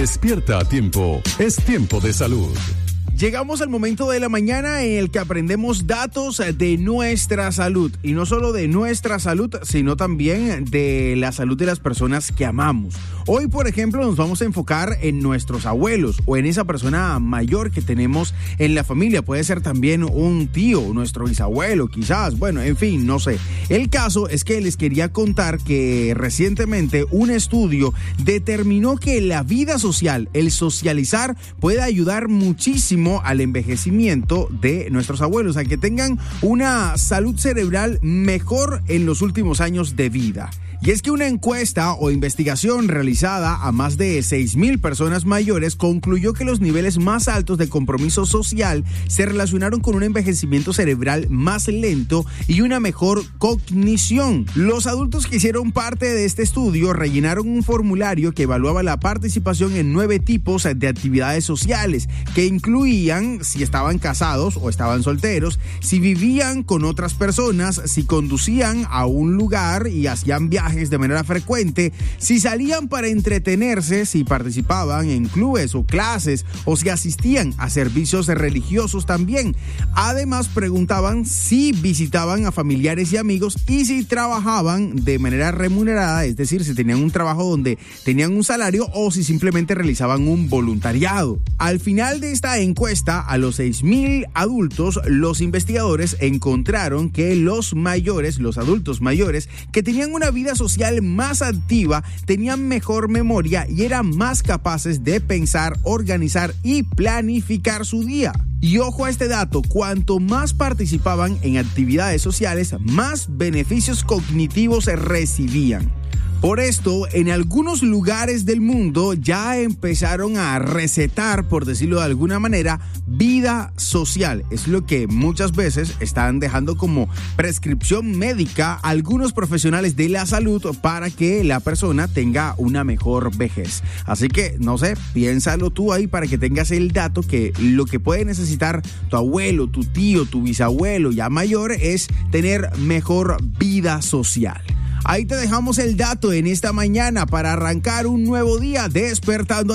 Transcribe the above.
Despierta a tiempo, es tiempo de salud. Llegamos al momento de la mañana en el que aprendemos datos de nuestra salud. Y no solo de nuestra salud, sino también de la salud de las personas que amamos. Hoy, por ejemplo, nos vamos a enfocar en nuestros abuelos o en esa persona mayor que tenemos en la familia. Puede ser también un tío, nuestro bisabuelo, quizás. Bueno, en fin, no sé. El caso es que les quería contar que recientemente un estudio determinó que la vida social, el socializar, puede ayudar muchísimo al envejecimiento de nuestros abuelos, a que tengan una salud cerebral mejor en los últimos años de vida. Y es que una encuesta o investigación realizada a más de 6,000 personas mayores concluyó que los niveles más altos de compromiso social se relacionaron con un envejecimiento cerebral más lento y una mejor cognición. Los adultos que hicieron parte de este estudio rellenaron un formulario que evaluaba la participación en 9 tipos de actividades sociales, que incluían si estaban casados o estaban solteros, si vivían con otras personas, si conducían a un lugar y hacían viajes de manera frecuente, si salían para entretenerse, si participaban en clubes o clases o si asistían a servicios religiosos también. Además, preguntaban si visitaban a familiares y amigos y si trabajaban de manera remunerada, es decir, si tenían un trabajo donde tenían un salario o si simplemente realizaban un voluntariado. Al final de esta encuesta, a los 6,000 adultos, los investigadores encontraron que los adultos mayores que tenían una vida social más activa, tenían mejor memoria y eran más capaces de pensar, organizar y planificar su día. Y ojo a este dato, cuanto más participaban en actividades sociales, más beneficios cognitivos recibían. Por esto, en algunos lugares del mundo ya empezaron a recetar, por decirlo de alguna manera, vida social. Es lo que muchas veces están dejando como prescripción médica algunos profesionales de la salud para que la persona tenga una mejor vejez. Así que, no sé, piénsalo tú ahí para que tengas el dato que lo que puede necesitar tu abuelo, tu tío, tu bisabuelo ya mayor es tener mejor vida social. Ahí te dejamos el dato en esta mañana para arrancar un nuevo día despertando